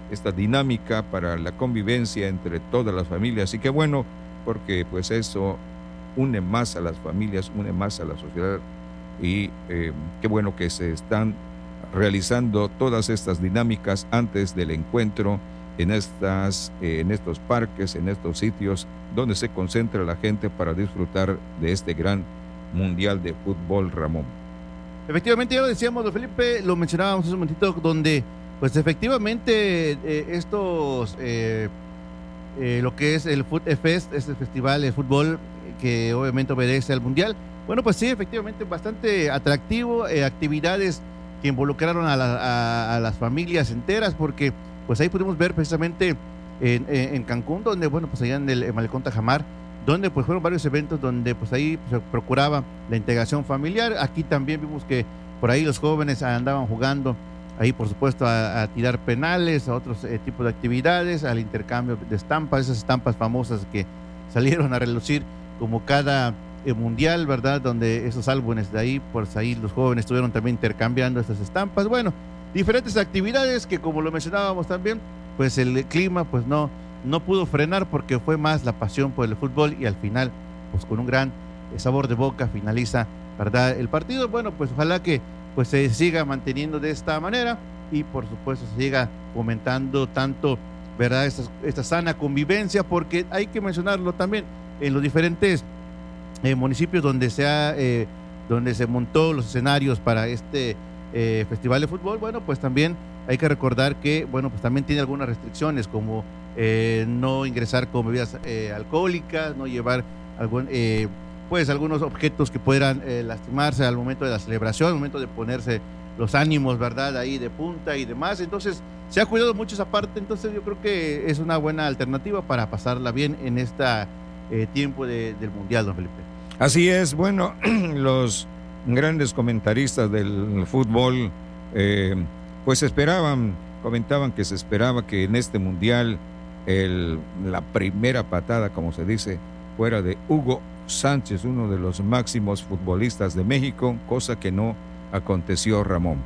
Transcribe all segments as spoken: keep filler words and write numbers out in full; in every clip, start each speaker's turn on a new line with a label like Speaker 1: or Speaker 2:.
Speaker 1: esta dinámica para la convivencia entre todas las familias. Y qué bueno, porque pues eso une más a las familias, une más a la sociedad y eh, qué bueno que se están realizando todas estas dinámicas antes del encuentro en, estas, eh, en estos parques, en estos sitios donde se concentra la gente para disfrutar de este gran mundial de fútbol, Ramón.
Speaker 2: Efectivamente, ya lo decíamos, don Felipe, lo mencionábamos hace un momentito, donde pues efectivamente eh, estos, eh, eh, lo que es el Food Fest, este festival de fútbol que obviamente obedece al mundial, bueno, pues sí, efectivamente bastante atractivo, eh, actividades que involucraron a, la, a, a las familias enteras, porque pues ahí pudimos ver precisamente en, en Cancún, donde, bueno, pues allá en el en Malecón Tajamar, donde pues fueron varios eventos donde pues ahí pues, se procuraba la integración familiar. Aquí también vimos que por ahí los jóvenes andaban jugando, ahí por supuesto a, a tirar penales, a otros eh, tipos de actividades, al intercambio de estampas, esas estampas famosas que salieron a relucir como cada eh, mundial, ¿verdad? Donde esos álbumes de ahí, pues ahí los jóvenes estuvieron también intercambiando estas estampas. Bueno, diferentes actividades que, como lo mencionábamos también, pues el clima pues no no pudo frenar, porque fue más la pasión por el fútbol, y al final pues con un gran sabor de boca finaliza, ¿verdad?, el partido. Bueno, pues ojalá que pues se siga manteniendo de esta manera y por supuesto se siga fomentando tanto, ¿verdad?, esta, esta sana convivencia, porque hay que mencionarlo también en los diferentes eh, municipios donde se ha, eh, donde se montó los escenarios para este eh, festival de fútbol. Bueno, pues también hay que recordar que, bueno, pues también tiene algunas restricciones, como Eh, no ingresar con bebidas eh, alcohólicas, no llevar algún, eh, pues algunos objetos que puedan eh, lastimarse al momento de la celebración, al momento de ponerse los ánimos, ¿verdad?, ahí de punta y demás. Entonces se ha cuidado mucho esa parte, entonces yo creo que es una buena alternativa para pasarla bien en este eh, tiempo de, del Mundial, don Felipe.
Speaker 1: Así es, bueno, los grandes comentaristas del fútbol eh, pues esperaban, comentaban que se esperaba que en este Mundial El, la primera patada, como se dice, fuera de Hugo Sánchez, uno de los máximos futbolistas de México, cosa que no aconteció, Ramón.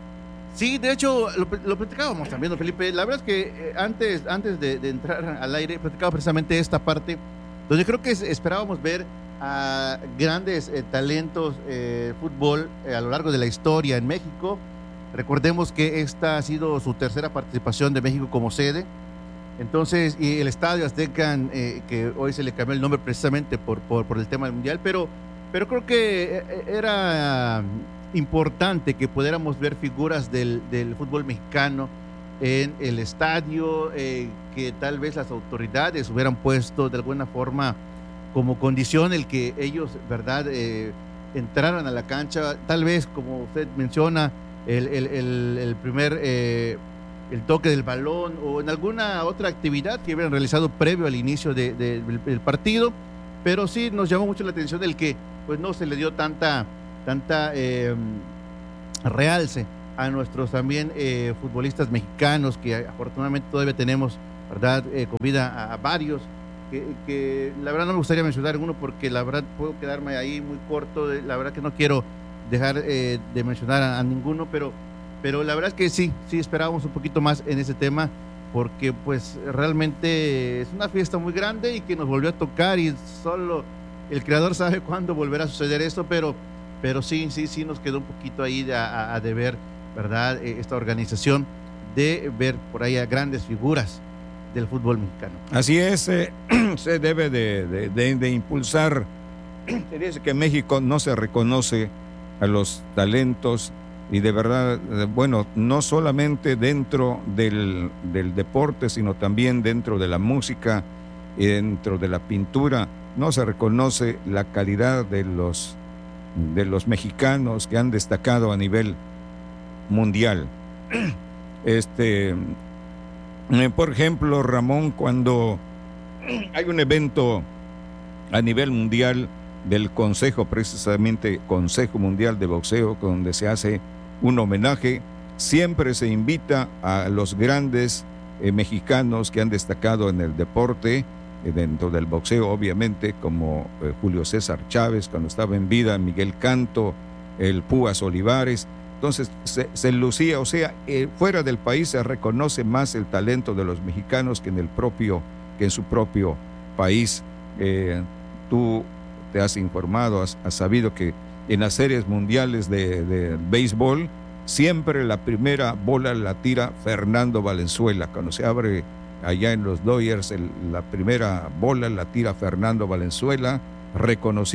Speaker 2: Sí, de hecho, lo, lo platicábamos también, don Felipe. La verdad es que eh, antes, antes de, de entrar al aire, platicaba precisamente esta parte, donde creo que esperábamos ver a grandes eh, talentos de eh, fútbol eh, a lo largo de la historia en México. Recordemos que esta ha sido su tercera participación de México como sede. Entonces, y el Estadio Azteca, eh, que hoy se le cambió el nombre precisamente por, por, por el tema del Mundial, pero, pero creo que era importante que pudiéramos ver figuras del, del fútbol mexicano en el estadio, eh, que tal vez las autoridades hubieran puesto de alguna forma como condición el que ellos, ¿verdad?, eh, entraran a la cancha, tal vez, como usted menciona, el, el, el, el primer... Eh, el toque del balón o en alguna otra actividad que hubieran realizado previo al inicio de, de, del, del partido, pero sí nos llamó mucho la atención el que pues no se le dio tanta, tanta eh, realce a nuestros también eh, futbolistas mexicanos, que afortunadamente todavía tenemos, ¿verdad?, eh, con vida a, a varios, que, que la verdad no me gustaría mencionar uno porque la verdad puedo quedarme ahí muy corto, la verdad que no quiero dejar eh, de mencionar a, a ninguno, pero Pero la verdad es que sí, sí esperábamos un poquito más en ese tema, porque pues realmente es una fiesta muy grande y que nos volvió a tocar, y solo el creador sabe cuándo volverá a suceder esto, pero, pero sí, sí, sí nos quedó un poquito ahí de, a, a de ver, ¿verdad?, esta organización, de ver por ahí a grandes figuras del fútbol mexicano.
Speaker 1: Así es, eh, se debe de, de, de, de impulsar. Se dice que en México no se reconoce a los talentos. Y de verdad, bueno, no solamente dentro del, del deporte, sino también dentro de la música y dentro de la pintura, no se reconoce la calidad de los, de los mexicanos que han destacado a nivel mundial. Este, por ejemplo, Ramón, cuando hay un evento a nivel mundial del Consejo, precisamente Consejo Mundial de Boxeo, donde se hace un homenaje, siempre se invita a los grandes eh, mexicanos que han destacado en el deporte, eh, dentro del boxeo obviamente, como eh, Julio César Chávez cuando estaba en vida, Miguel Canto, el Púas Olivares, Entonces se, se lucía, o sea, eh, fuera del país se reconoce más el talento de los mexicanos que en el propio, que en su propio país. Eh, tú te has informado, has, has sabido que en las series mundiales de, de béisbol siempre la primera bola la tira Fernando Valenzuela. Cuando se abre allá en los Dodgers, el, la primera bola la tira Fernando Valenzuela, reconocido